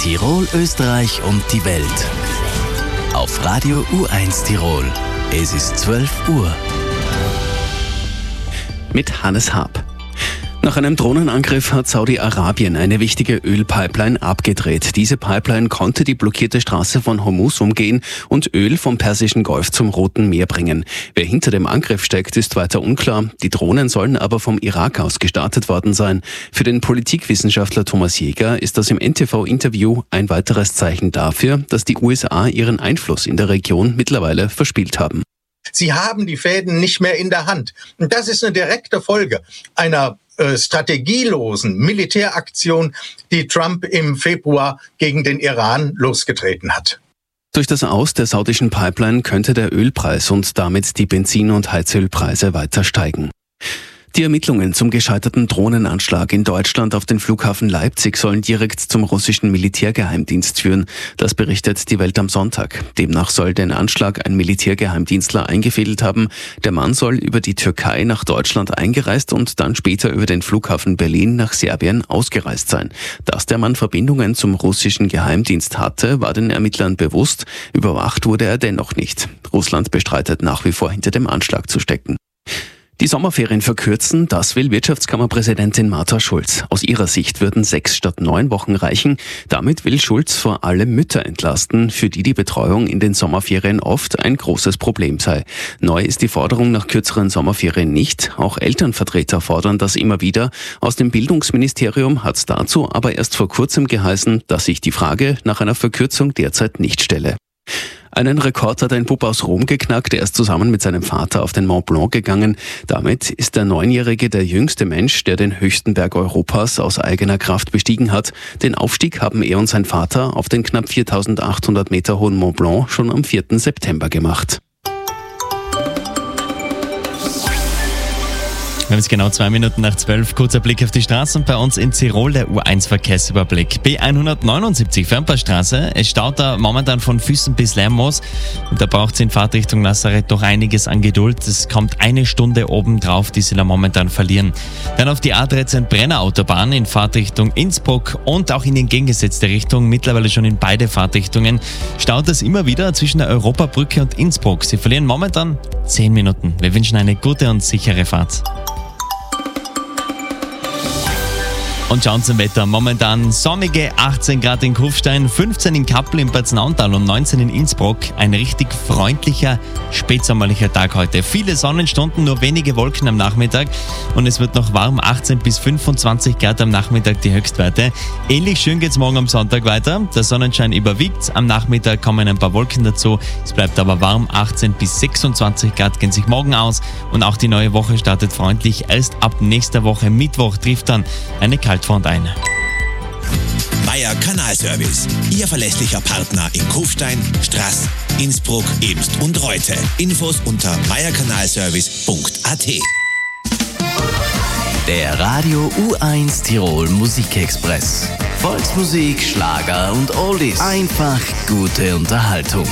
Tirol, Österreich und die Welt. Auf Radio U1 Tirol. Es ist 12 Uhr. Mit Hannes Haab. Nach einem Drohnenangriff hat Saudi-Arabien eine wichtige Ölpipeline abgedreht. Diese Pipeline konnte die blockierte Straße von Hormuz umgehen und Öl vom Persischen Golf zum Roten Meer bringen. Wer hinter dem Angriff steckt, ist weiter unklar. Die Drohnen sollen aber vom Irak aus gestartet worden sein. Für den Politikwissenschaftler Thomas Jäger ist das im NTV-Interview ein weiteres Zeichen dafür, dass die USA ihren Einfluss in der Region mittlerweile verspielt haben. Sie haben die Fäden nicht mehr in der Hand. Und das ist eine direkte Folge einer strategielosen Militäraktion, die Trump im Februar gegen den Iran losgetreten hat. Durch das Aus der saudischen Pipeline könnte der Ölpreis und damit die Benzin- und Heizölpreise weiter steigen. Die Ermittlungen zum gescheiterten Drohnenanschlag in Deutschland auf den Flughafen Leipzig sollen direkt zum russischen Militärgeheimdienst führen. Das berichtet die Welt am Sonntag. Demnach soll den Anschlag ein Militärgeheimdienstler eingefädelt haben. Der Mann soll über die Türkei nach Deutschland eingereist und dann später über den Flughafen Berlin nach Serbien ausgereist sein. Dass der Mann Verbindungen zum russischen Geheimdienst hatte, war den Ermittlern bewusst. Überwacht wurde er dennoch nicht. Russland bestreitet nach wie vor, hinter dem Anschlag zu stecken. Die Sommerferien verkürzen, das will Wirtschaftskammerpräsidentin Martha Schulz. Aus ihrer Sicht würden 6 statt 9 Wochen reichen. Damit will Schulz vor allem Mütter entlasten, für die die Betreuung in den Sommerferien oft ein großes Problem sei. Neu ist die Forderung nach kürzeren Sommerferien nicht. Auch Elternvertreter fordern das immer wieder. Aus dem Bildungsministerium hat es dazu aber erst vor kurzem geheißen, dass sich die Frage nach einer Verkürzung derzeit nicht stelle. Einen Rekord hat ein Bub aus Rom geknackt. Er ist zusammen mit seinem Vater auf den Mont Blanc gegangen. Damit ist der 9-Jährige der jüngste Mensch, der den höchsten Berg Europas aus eigener Kraft bestiegen hat. Den Aufstieg haben er und sein Vater auf den knapp 4.800 Meter hohen Mont Blanc schon am 4. September gemacht. Wir haben es genau 2 Minuten nach 12. Kurzer Blick auf die Straßen bei uns in Tirol, der U1-Verkehrsüberblick. B179 Förmperstraße. Es staut da momentan von Füssen bis Lermoos. Und da braucht es in Fahrtrichtung Nazareth doch einiges an Geduld. Es kommt 1 Stunde obendrauf, die sie da momentan verlieren. Dann auf die A13 Brenner Autobahn in Fahrtrichtung Innsbruck und auch in die entgegengesetzte Richtung, mittlerweile schon in beide Fahrtrichtungen, staut es immer wieder zwischen der Europabrücke und Innsbruck. Sie verlieren momentan 10 Minuten. Wir wünschen eine gute und sichere Fahrt. Und schauen zum Wetter. Momentan sonnige 18 Grad in Kufstein, 15 in Kappel im Berznauntal und 19 in Innsbruck. Ein richtig freundlicher, spätsommerlicher Tag heute. Viele Sonnenstunden, nur wenige Wolken am Nachmittag. Und es wird noch warm, 18 bis 25 Grad am Nachmittag die Höchstwerte. Ähnlich schön geht's morgen am Sonntag weiter. Der Sonnenschein überwiegt. Am Nachmittag kommen ein paar Wolken dazu. Es bleibt aber warm, 18 bis 26 Grad gehen sich morgen aus. Und auch die neue Woche startet freundlich. Erst ab nächster Woche Mittwoch trifft dann eine Kaltfront ein. Meier Kanalservice. Ihr verlässlicher Partner in Kufstein, Straß, Innsbruck, Emst und Reute. Infos unter meierkanalservice.at. Der Radio U1 Tirol Musikexpress. Volksmusik, Schlager und Oldies. Einfach gute Unterhaltung.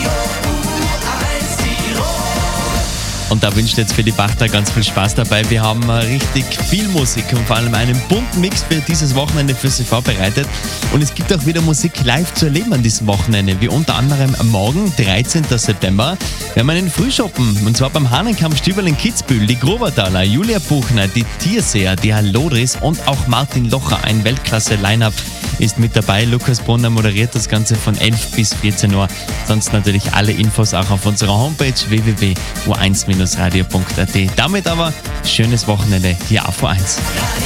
Und da wünscht jetzt Philipp Achter ganz viel Spaß dabei. Wir haben richtig viel Musik und vor allem einen bunten Mix für dieses Wochenende für Sie vorbereitet. Und es gibt auch wieder Musik live zu erleben an diesem Wochenende, wie unter anderem morgen, 13. September. Wir haben einen Frühschoppen, und zwar beim Hahnenkamm-Stüberl in Kitzbühel. Die Grubertaler, Julia Buchner, die Tierseher, die Hallodris und auch Martin Locher. Ein Weltklasse-Line-Up ist mit dabei. Lukas Brunner moderiert das Ganze von 11 bis 14 Uhr. Sonst natürlich alle Infos auch auf unserer Homepage www.u1-radio.at. Damit aber schönes Wochenende hier auf U1.